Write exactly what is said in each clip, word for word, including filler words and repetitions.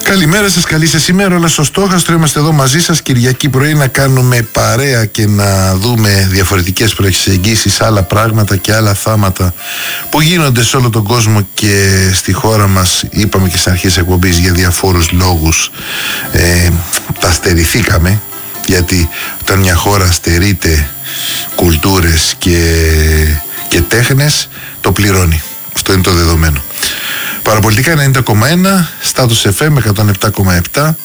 Καλημέρα σας, καλή σας ημέρα. Όλα στο στόχαστρο, είμαστε εδώ μαζί σας Κυριακή πρωί να κάνουμε παρέα και να δούμε διαφορετικές προσεγγίσεις, άλλα πράγματα και άλλα θάματα που γίνονται σε όλο τον κόσμο και στη χώρα μας. Είπαμε και στις αρχές εκπομπής για διαφόρους λόγους ε, τα στερηθήκαμε, γιατί όταν μια χώρα στερείται κουλτούρες και, και τέχνες, το πληρώνει. Αυτό είναι το δεδομένο. Παραπολιτικά ενενήντα κόμμα ένα, Status εφ εμ εκατόν επτά κόμμα επτά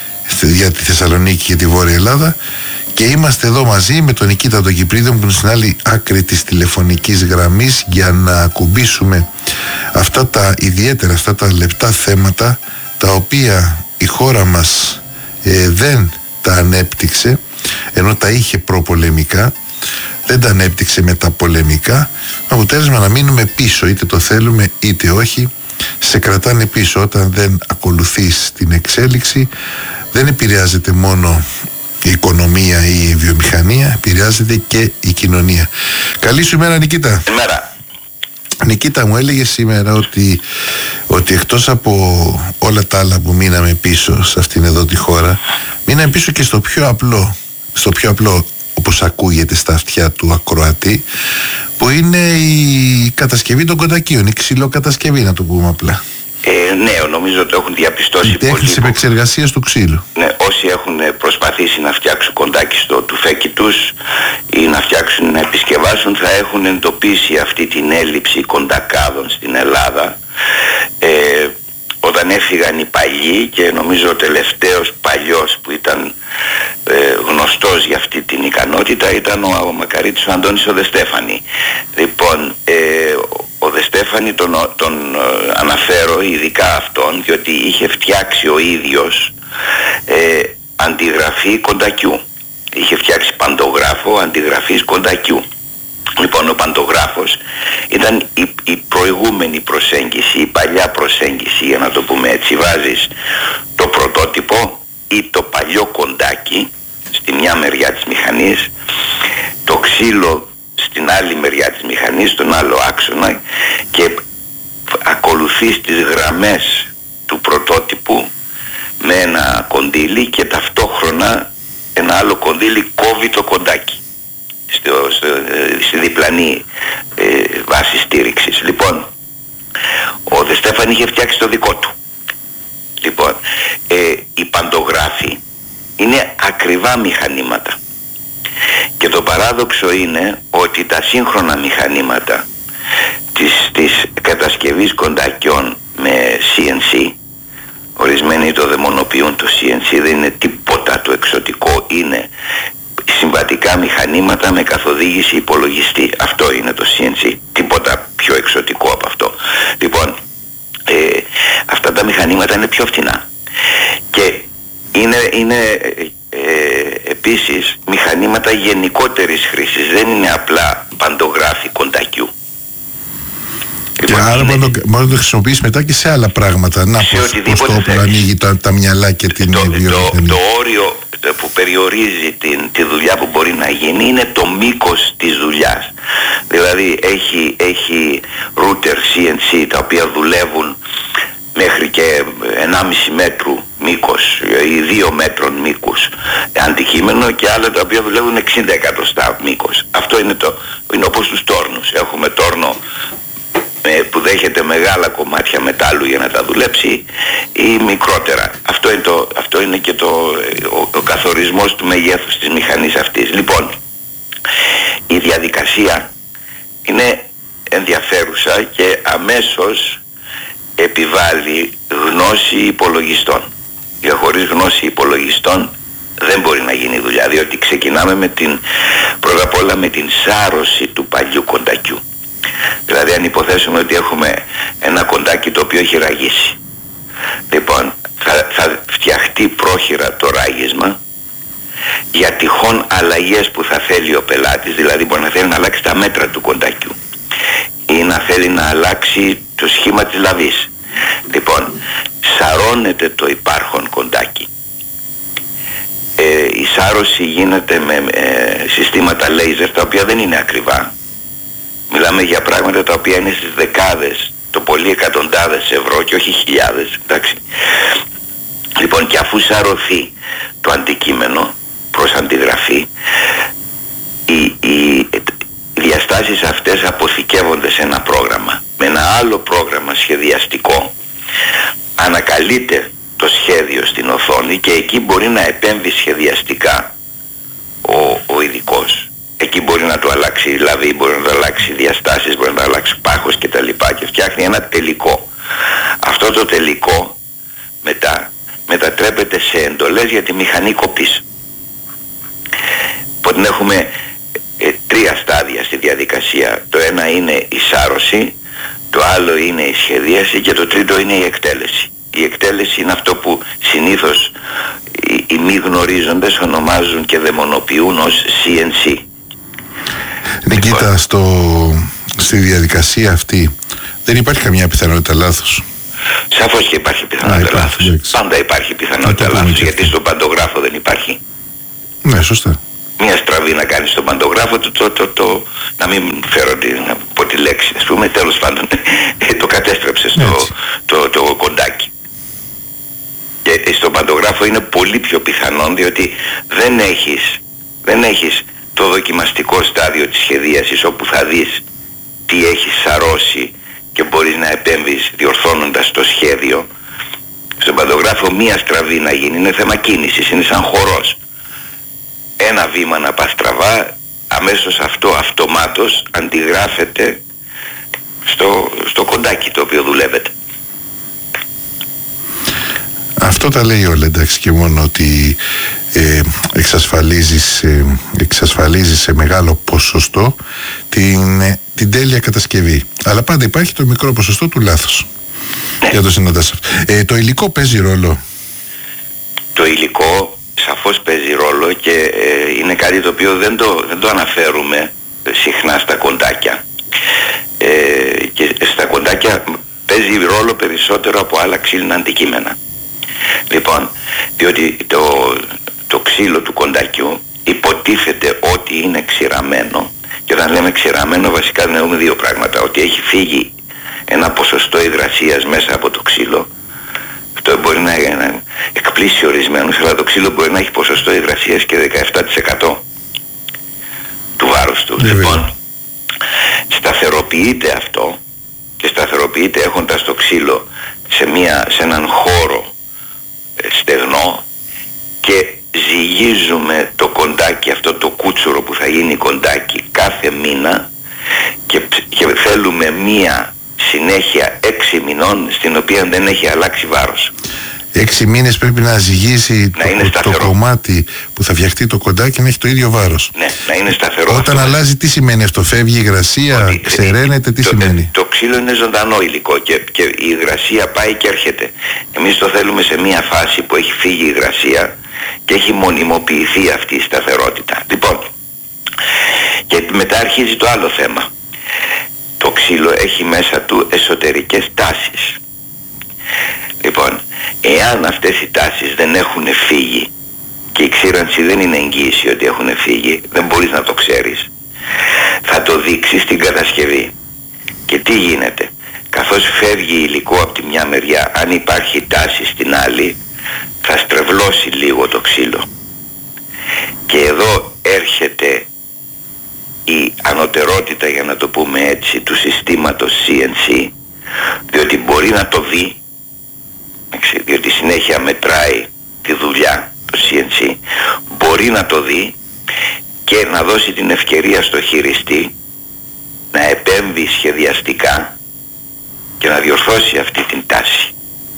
για τη Θεσσαλονίκη και τη Βόρεια Ελλάδα, και είμαστε εδώ μαζί με τον Νικήτα τον Κυπρίδη που είναι στην άλλη άκρη της τηλεφωνικής γραμμής για να ακουμπήσουμε αυτά τα ιδιαίτερα, αυτά τα λεπτά θέματα τα οποία η χώρα μας ε, δεν τα ανέπτυξε, ενώ τα είχε προπολεμικά, δεν τα ανέπτυξε με τα πολεμικά, αποτέλεσμα να μείνουμε πίσω, είτε το θέλουμε είτε όχι. Σε κρατάνε πίσω. Όταν δεν ακολουθείς την εξέλιξη, δεν επηρεάζεται μόνο η οικονομία ή η βιομηχανία, επηρεάζεται και η κοινωνία. Καλή σου ημέρα, Νικήτα. Ημέρα. Νικήτα, μου έλεγε σήμερα ότι, ότι εκτός από όλα τα άλλα που μείναμε πίσω σε αυτήν εδώ τη χώρα, μείναμε πίσω και στο πιο απλό, στο πιο απλό, όπως ακούγεται στα αυτιά του ακροατή, που είναι η κατασκευή των κοντακίων, η ξυλοκατασκευή, να το πούμε απλά. Ε, ναι, νομίζω ότι έχουν διαπιστώσει η τέχνη της επεξεργασίας του ξύλου. Ναι, όσοι έχουν προσπαθήσει να φτιάξουν κοντάκι στο τουφέκι τους ή να φτιάξουν, να επισκευάσουν, θα έχουν εντοπίσει αυτή την έλλειψη κοντακάδων στην Ελλάδα. Ε, όταν έφυγαν οι παλιοί, και νομίζω ο τελευταίος παλιός που ήταν ε, γνωστός για αυτή την ικανότητα ήταν ο, ο Μακαρίτης ο Αντώνης ο Δεστέφανη. Λοιπόν, ε, ο Δεστέφανη τον, τον ε, αναφέρω ειδικά αυτόν, διότι είχε φτιάξει ο ίδιος ε, αντιγραφή κοντακιού. Είχε φτιάξει παντογράφο αντιγραφής κοντακιού. Λοιπόν, ο παντογράφος ήταν η, η προηγούμενη προσέγγιση, η παλιά προσέγγιση, για να το πούμε έτσι. Βάζεις το πρωτότυπο ή το παλιό κοντάκι στη μια μεριά της μηχανής, το ξύλο στην άλλη μεριά της μηχανής, στον άλλο άξονα, και ακολουθείς τις γραμμές του πρωτότυπου με ένα κοντίλι και ταυτόχρονα ένα άλλο κοντίλι κόβει το κοντάκι στο, στο, στη διπλανή ε, βάση στήριξης. Λοιπόν, ο Δεστέφανη είχε φτιάξει το δικό του. Λοιπόν, ε, οι παντογράφοι είναι ακριβά μηχανήματα, και το παράδοξο είναι ότι τα σύγχρονα μηχανήματα της, της κατασκευής κοντακιών με σι εν σι, ορισμένοι το δαιμονοποιούν το σι εν σι, δεν είναι τίποτα το εξωτικό, είναι συμβατικά μηχανήματα με καθοδήγηση υπολογιστή. Αυτό είναι το σι εν σι, τίποτα πιο εξωτικό από αυτό. Λοιπόν, ε, αυτά τα μηχανήματα είναι πιο φτηνά και είναι, είναι ε, επίσης μηχανήματα γενικότερης χρήσης, δεν είναι απλά παντογράφη κοντακιού. Και λοιπόν, άρα είναι... μπορεί να το χρησιμοποιήσει μετά και σε άλλα πράγματα. Να πως το όπλο ανοίγει τα, τα μυαλά και την το, βιομηχανία. Το, το όριο που περιορίζει την, τη δουλειά που μπορεί να γίνει είναι το μήκος της δουλειάς. Δηλαδή έχει, έχει router σι εν σι τα οποία δουλεύουν μέχρι και ενάμιση μέτρου μήκος ή δύο μέτρων μήκους αντικείμενο, και άλλα τα οποία δουλεύουν εξήντα εκατοστά μήκος. Αυτό είναι, το, είναι όπως τους τόρνους. Έχουμε τόρνο που δέχεται μεγάλα κομμάτια μετάλλου για να τα δουλέψει ή μικρότερα. Αυτό είναι, το, αυτό είναι και το, ο, ο καθορισμός του μεγέθους της μηχανής αυτής. Λοιπόν, η διαδικασία είναι ενδιαφέρουσα και αμέσως επιβάλλει γνώση υπολογιστών. Για χωρίς γνώση υπολογιστών δεν μπορεί να γίνει δουλειά, διότι ξεκινάμε με την, πρώτα απ' όλα με την σάρωση του παλιού κοντακιού. Δηλαδή, αν υποθέσουμε ότι έχουμε ένα κοντάκι το οποίο έχει ραγίσει, λοιπόν, θα, θα φτιαχτεί πρόχειρα το ράγισμα για τυχόν αλλαγές που θα θέλει ο πελάτης. Δηλαδή, μπορεί να θέλει να αλλάξει τα μέτρα του κοντακιού ή να θέλει να αλλάξει το σχήμα της λαβής. Λοιπόν, σαρώνεται το υπάρχον κοντάκι. Ε, η σάρωση γίνεται με ε, συστήματα λέιζερ, τα οποία δεν είναι ακριβά. Μιλάμε για πράγματα τα οποία είναι στις δεκάδες, το πολύ εκατοντάδες ευρώ και όχι χιλιάδες, εντάξει. αφού σαρωθεί το αντικείμενο προς αντιγραφή, οι, οι, οι διαστάσεις αυτές αποθηκεύονται σε ένα πρόγραμμα. Με ένα άλλο πρόγραμμα σχεδιαστικό ανακαλείται το σχέδιο στην οθόνη και εκεί μπορεί να επέμβει σχεδιαστικά ο, ο ειδικός. Εκεί μπορεί να το αλλάξει δηλαδή, μπορεί να το αλλάξει διαστάσεις, μπορεί να το αλλάξει πάχος και τα λοιπά, και φτιάχνει ένα τελικό. Αυτό το τελικό μετά μετατρέπεται σε εντολές για τη μηχανή κοπής. Οπότε έχουμε ε, τρία στάδια στη διαδικασία. Το ένα είναι η σάρωση, το άλλο είναι η σχεδίαση και το τρίτο είναι η εκτέλεση. Η εκτέλεση είναι αυτό που συνήθως οι, οι μη γνωρίζοντες ονομάζουν και δαιμονοποιούν ως σι εν σι. Νικήτα, λοιπόν, στο, στη διαδικασία αυτή δεν υπάρχει καμιά πιθανότητα λάθος? Σαφώς και υπάρχει πιθανότητα λάθος. Πάντα υπάρχει πιθανότητα λάθος, γιατί στον παντογράφο δεν υπάρχει. Ναι, σωστά. Μια στραβή να κάνει στον παντογράφο το, το, το, το, να μην φέρω τη, να πω τη λέξη, ας πούμε, τέλος πάντων το κατέστρεψε στο το, το, το κοντάκι. Και στον παντογράφο είναι πολύ πιο πιθανόν, διότι δεν έχεις, δεν έχεις το δοκιμαστικό στάδιο της σχεδίασης όπου θα δεις τι έχεις σαρώσει και μπορείς να επέμβεις διορθώνοντας το σχέδιο. Στον παντογράφο μία στραβή να γίνει είναι θέμα κίνησης, είναι σαν χορός. Ένα βήμα να πας στραβά, αμέσως αυτό αυτομάτως αντιγράφεται στο, στο κοντάκι το οποίο δουλεύεται. Αυτό τα λέει όλα, εντάξει, και μόνο ότι ε, εξασφαλίζεις, ε, εξασφαλίζεις σε μεγάλο ποσοστό την, ε, την τέλεια κατασκευή. Αλλά πάντα υπάρχει το μικρό ποσοστό του λάθος. Ναι. Για το συναντάς αυτό. Ε, το υλικό παίζει ρόλο? Το υλικό σαφώς παίζει ρόλο και ε, είναι κάτι το οποίο δεν το, δεν το αναφέρουμε συχνά στα κοντάκια. Ε, και στα κοντάκια παίζει ρόλο περισσότερο από άλλα ξύλινα αντικείμενα. Λοιπόν, διότι το, το ξύλο του κοντακιού υποτίθεται ότι είναι ξηραμένο, και όταν λέμε ξηραμένο βασικά εννοούμε δύο πράγματα: ότι έχει φύγει ένα ποσοστό υγρασίας μέσα από το ξύλο. Αυτό μπορεί να, να εκπλήσει ορισμένους, αλλά το ξύλο μπορεί να έχει ποσοστό υγρασίας και δεκαεπτά τοις εκατό του βάρους του. Ναι, λοιπόν, σταθεροποιείται αυτό, και σταθεροποιείται έχοντας το ξύλο σε, μια, σε έναν χώρο στεγνό, και ζυγίζουμε το κοντάκι, αυτό το κούτσουρο που θα γίνει κοντάκι, κάθε μήνα, και, και θέλουμε μία συνέχεια έξι μηνών στην οποία δεν έχει αλλάξει βάρος. Έξι μήνες πρέπει να ζυγίσει να το, το κομμάτι που θα φτιαχτεί το κοντάκι να έχει το ίδιο βάρος. Ναι, να είναι σταθερό. Όταν αυτό αλλάζει, τι σημαίνει αυτό? Φεύγει η υγρασία, ότι, ξεραίνεται, τι το, σημαίνει? Το, το ξύλο είναι ζωντανό υλικό και, και η υγρασία πάει και έρχεται. Εμείς το θέλουμε σε μια φάση που έχει φύγει η υγρασία και έχει μονιμοποιηθεί αυτή η σταθερότητα. Λοιπόν, και μετά αρχίζει το άλλο θέμα. Το ξύλο έχει μέσα του εσωτερικές τάσεις. Λοιπόν, εάν αυτές οι τάσεις δεν έχουν φύγει, και η ξύρανση δεν είναι εγγύηση ότι έχουν φύγει, δεν μπορείς να το ξέρεις, θα το δείξεις στην κατασκευή. Και τι γίνεται? Καθώς φεύγει υλικό από τη μια μεριά, αν υπάρχει τάση στην άλλη, θα στρεβλώσει λίγο το ξύλο. Και εδώ έρχεται η ανωτερότητα, για να το πούμε έτσι, του συστήματος σι εν σι, διότι μπορεί να το δει, διότι συνέχεια μετράει τη δουλειά το σι εν σι, μπορεί να το δει και να δώσει την ευκαιρία στο χειριστή να επέμβει σχεδιαστικά και να διορθώσει αυτή την τάση.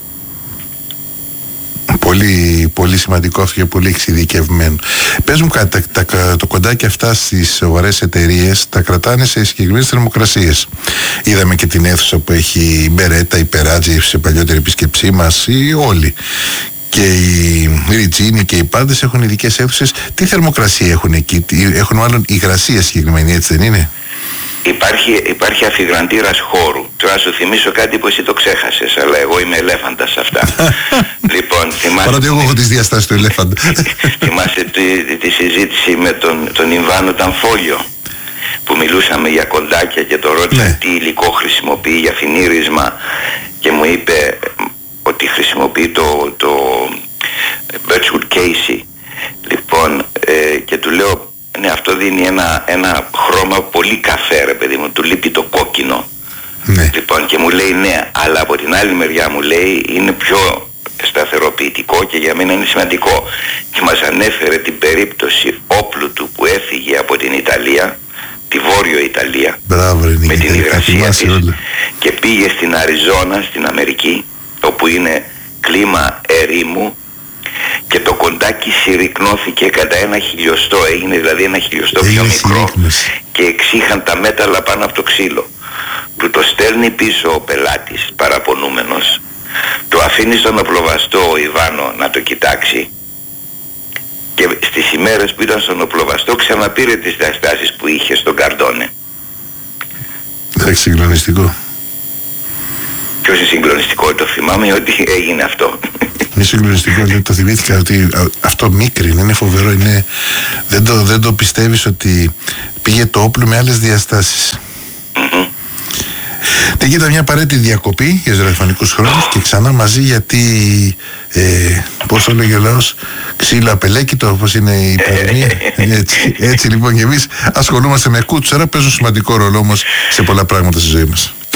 Πολύ, πολύ σημαντικό αυτό και πολύ εξειδικευμένο. Πες μου κάτι, τα, τα, το κοντάκι αυτά στις σοβαρές εταιρείες τα κρατάνε σε συγκεκριμένες θερμοκρασίες. Είδαμε και την αίθουσα που έχει η Μπερέτα, η Περάτζη σε παλιότερη επίσκεψή μας, ή όλοι. Και οι Ριτζίνοι και οι πάντες έχουν ειδικές αίθουσες. Τι θερμοκρασία έχουν εκεί? Έχουν μάλλον υγρασία συγκεκριμένη, έτσι δεν είναι? Υπάρχει, υπάρχει αφιγραντήρας χώρου. Τώρα να σου θυμίσω κάτι που εσύ το ξέχασες, αλλά εγώ είμαι ελέφαντας σε αυτά. Λοιπόν, θυμάσαι... Παρότι εγώ έχω τις διαστάσεις του ελέφαντα. Θυμάσαι τη, τη συζήτηση με τον, τον Ιμβάνο Ταμφόλιο, που μιλούσαμε για κοντάκια και το ρώτησα ναι. τι υλικό χρησιμοποιεί για φινίρισμα, και μου είπε ότι χρησιμοποιεί το, το, Casey. Λοιπόν, ε, και του λέω, ναι, αυτό δίνει ένα, ένα χρώμα πολύ καφέ, ρε παιδί μου, του λείπει το κόκκινο. Ναι. Λοιπόν, και μου λέει ναι, αλλά από την άλλη μεριά μου λέει είναι πιο σταθεροποιητικό και για μένα είναι σημαντικό. Και μας ανέφερε την περίπτωση όπλου του που έφυγε από την Ιταλία, τη Βόρειο Ιταλία. Μπράβο, με την υγρασία της όλα. Και πήγε στην Αριζόνα, στην Αμερική, όπου είναι κλίμα ερήμου, και το κοντάκι συρρυκνώθηκε κατά ένα χιλιοστό, έγινε δηλαδή ένα χιλιοστό πιο μικρό, και εξήχαν τα μέταλλα πάνω από το ξύλο. Του το στέλνει πίσω ο πελάτης παραπονούμενος, του αφήνει στον οπλοβαστό ο Ιβάνο να το κοιτάξει, και στις ημέρες που ήταν στον οπλοβαστό ξαναπήρε τις διαστάσεις που είχε στον Καρντόνε. Εντάξει, συγκλονιστικό. Ποιος είναι συγκλονιστικό? Το θυμάμαι ότι έγινε αυτό. Είναι συγκλονιστικό, γιατί το θυμήθηκα ότι αυτό μίκρι είναι φοβερό, είναι, δεν, το, δεν το πιστεύεις ότι πήγε το όπλο με άλλες διαστάσεις. Mm-hmm. Και ήταν μια απαραίτητη διακοπή για τους ραδιοφωνικούς χρόνους και ξανά μαζί, γιατί ε, πώς το λέγει ο λαός, ξύλο απελέκητο, όπως είναι η παροιμία. έτσι, έτσι λοιπόν, και εμείς ασχολούμαστε με κούτσερα, παίζουν σημαντικό ρόλο όμως σε πολλά πράγματα στη ζωή μας.